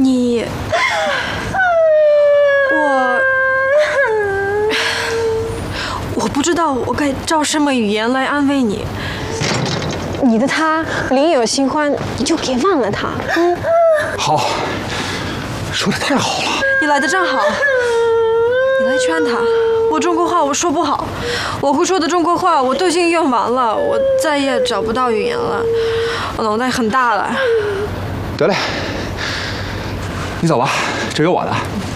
你，我不知道我该照什么语言来安慰你。你的他另有新欢，你就别忘了他。 好，说的太好了。 你来的正好，你来劝他。我中国话我说不好，我会说的中国话我都已经用完了，我再也找不到语言了，我脑袋很大了。 得嘞，你走吧，这有我的。